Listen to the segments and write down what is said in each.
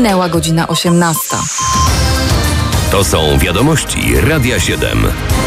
Minęła godzina 18. To są wiadomości Radia 7.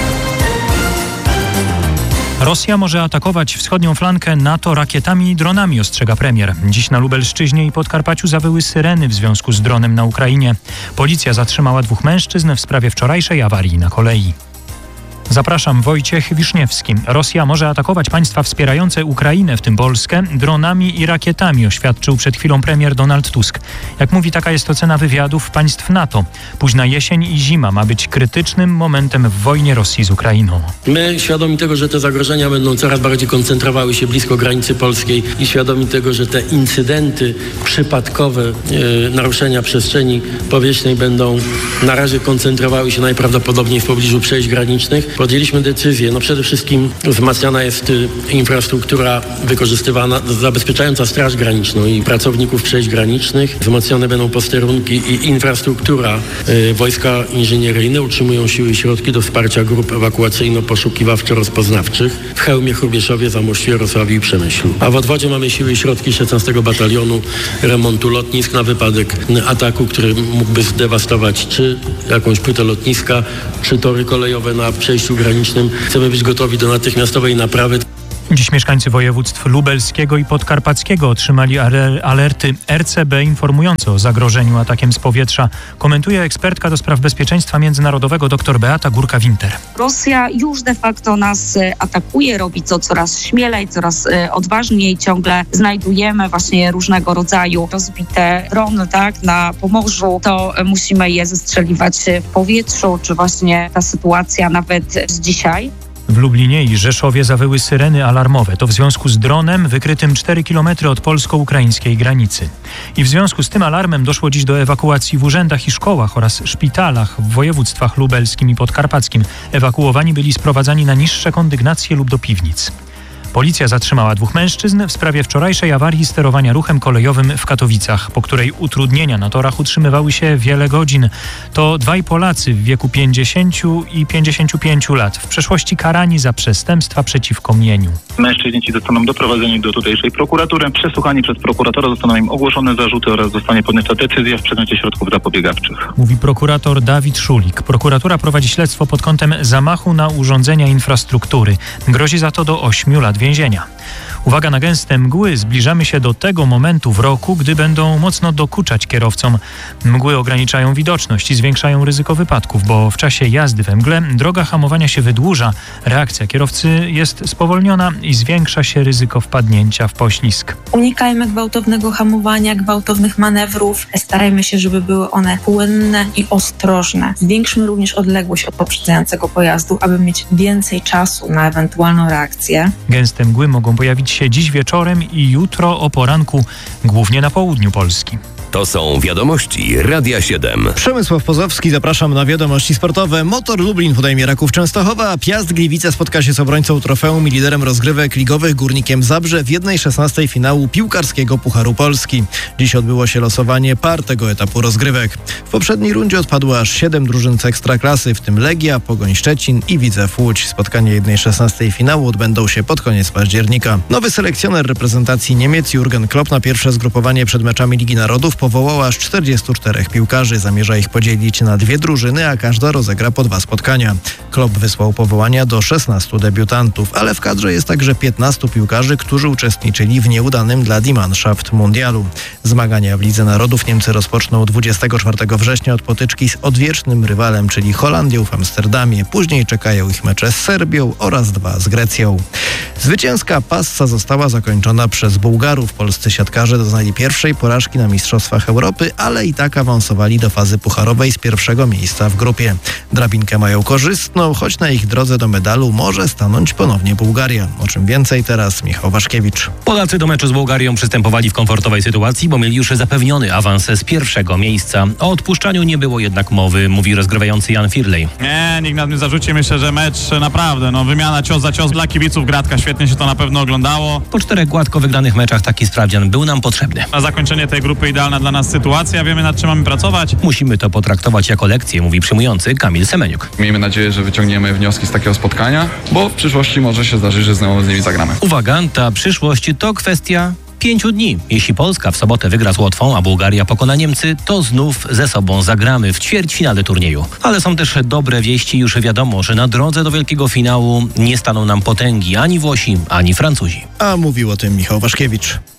Rosja może atakować wschodnią flankę NATO rakietami i dronami, ostrzega premier. Dziś na Lubelszczyźnie i Podkarpaciu zawyły syreny w związku z dronem na Ukrainie. Policja zatrzymała 2 mężczyzn w sprawie wczorajszej awarii na kolei. Zapraszam, Wojciech Wiszniewski. Rosja może atakować państwa wspierające Ukrainę, w tym Polskę, dronami i rakietami, oświadczył przed chwilą premier Donald Tusk. Jak mówi, taka jest ocena wywiadów państw NATO. Późna jesień i zima ma być krytycznym momentem w wojnie Rosji z Ukrainą. My, świadomi tego, że te zagrożenia będą coraz bardziej koncentrowały się blisko granicy polskiej i świadomi tego, że te incydenty, przypadkowe naruszenia przestrzeni powietrznej będą na razie koncentrowały się najprawdopodobniej w pobliżu przejść granicznych, podjęliśmy decyzję. Przede wszystkim wzmacniana jest infrastruktura wykorzystywana, zabezpieczająca Straż Graniczną i pracowników przejść granicznych. Wzmocnione będą posterunki i infrastruktura. Wojska inżynieryjne utrzymują siły i środki do wsparcia grup ewakuacyjno-poszukiwawczo-rozpoznawczych w Chełmie, Hrubieszowie, Zamościu, Jarosławiu i Przemyślu. A w Odwodzie mamy siły i środki 16 Batalionu remontu lotnisk na wypadek ataku, który mógłby zdewastować czy jakąś płytę lotniska, czy tory kolejowe na przejściu granicznym. Chcemy być gotowi do natychmiastowej naprawy. Dziś mieszkańcy województw lubelskiego i podkarpackiego otrzymali alerty RCB informujące o zagrożeniu atakiem z powietrza. Komentuje ekspertka do spraw bezpieczeństwa międzynarodowego dr Beata Górka-Winter. Rosja już de facto nas atakuje, robi to coraz śmielej, coraz odważniej. Ciągle znajdujemy właśnie różnego rodzaju rozbite drony, na Pomorzu. To musimy je zestrzeliwać w powietrzu, czy właśnie ta sytuacja nawet z dzisiaj. W Lublinie i Rzeszowie zawyły syreny alarmowe. To w związku z dronem wykrytym 4 km od polsko-ukraińskiej granicy. I w związku z tym alarmem doszło dziś do ewakuacji w urzędach i szkołach oraz szpitalach w województwach lubelskim i podkarpackim. Ewakuowani byli sprowadzani na niższe kondygnacje lub do piwnic. Policja zatrzymała 2 mężczyzn w sprawie wczorajszej awarii sterowania ruchem kolejowym w Katowicach, po której utrudnienia na torach utrzymywały się wiele godzin. To 2 Polacy w wieku 50 i 55 lat, w przeszłości karani za przestępstwa przeciwko mieniu. Mężczyźni ci zostaną doprowadzeni do tutejszej prokuratury. Przesłuchani przez prokuratora zostaną im ogłoszone zarzuty oraz zostanie podjęta decyzja w przedmiocie środków zapobiegawczych. Mówi prokurator Dawid Szulik. Prokuratura prowadzi śledztwo pod kątem zamachu na urządzenia infrastruktury. Grozi za to do 8 lat więzienia. Uwaga na gęste mgły. Zbliżamy się do tego momentu w roku, gdy będą mocno dokuczać kierowcom. Mgły ograniczają widoczność i zwiększają ryzyko wypadków, bo w czasie jazdy we mgle droga hamowania się wydłuża, reakcja kierowcy jest spowolniona i zwiększa się ryzyko wpadnięcia w poślizg. Unikajmy gwałtownego hamowania, gwałtownych manewrów. Starajmy się, żeby były one płynne i ostrożne. Zwiększmy również odległość od poprzedzającego pojazdu, aby mieć więcej czasu na ewentualną reakcję. Gęste mgły mogą pojawić się dziś wieczorem i jutro o poranku, głównie na południu Polski. To są wiadomości Radia 7. Przemysław Pozowski, zapraszam na wiadomości sportowe. Motor Lublin podejmie Raków Częstochowa, a Piast Gliwice spotka się z obrońcą trofeum i liderem rozgrywek ligowych Górnikiem Zabrze w 1/16 finału piłkarskiego Pucharu Polski. Dziś odbyło się losowanie par tego etapu rozgrywek. W poprzedniej rundzie odpadło aż 7 drużyn z Ekstraklasy, w tym Legia, Pogoń Szczecin i Widzew Łódź. Spotkanie 1/16 finału odbędą się pod koniec października. Nowy selekcjoner reprezentacji Niemiec Jurgen Klopp na pierwsze zgrupowanie przed meczami Ligi Narodów powołał aż 44 piłkarzy. Zamierza ich podzielić na 2 drużyny, a każda rozegra po 2 spotkania. Klopp wysłał powołania do 16 debiutantów, ale w kadrze jest także 15 piłkarzy, którzy uczestniczyli w nieudanym dla Die Mannschaft mundialu. Zmagania w Lidze Narodów Niemcy rozpoczną 24 września od potyczki z odwiecznym rywalem, czyli Holandią w Amsterdamie. Później czekają ich mecze z Serbią oraz 2 z Grecją. Zwycięska passa została zakończona przez Bułgarów. Polscy siatkarze doznali pierwszej porażki na Mistrzostwach Europy, ale i tak awansowali do fazy pucharowej z pierwszego miejsca w grupie. Drabinkę mają korzystną, choć na ich drodze do medalu może stanąć ponownie Bułgaria. O czym więcej teraz Michał Waszkiewicz. Polacy do meczu z Bułgarią przystępowali w komfortowej sytuacji, bo mieli już zapewniony awans z pierwszego miejsca. O odpuszczaniu nie było jednak mowy, mówi rozgrywający Jan Firlej. Nie, nikt nas nie zarzuci. Myślę, że mecz naprawdę, wymiana cios za cios dla kibiców, gratka, świetnie się to na pewno oglądało. Po 4 gładko wygranych meczach taki sprawdzian był nam potrzebny. Na zakończenie tej grupy idealna dla nas sytuacja, wiemy nad czym mamy pracować. Musimy to potraktować jako lekcję, mówi przyjmujący Kamil Semeniuk. Miejmy nadzieję, że wyciągniemy wnioski z takiego spotkania, bo w przyszłości może się zdarzyć, że znowu z nimi zagramy. Uwaga, ta przyszłość to kwestia 5 dni. Jeśli Polska w sobotę wygra z Łotwą, a Bułgaria pokona Niemcy, to znów ze sobą zagramy w ćwierćfinale turnieju. Ale są też dobre wieści. Już wiadomo, że na drodze do wielkiego finału nie staną nam potęgi ani Włosi, ani Francuzi. A mówił o tym Michał Waszkiewicz.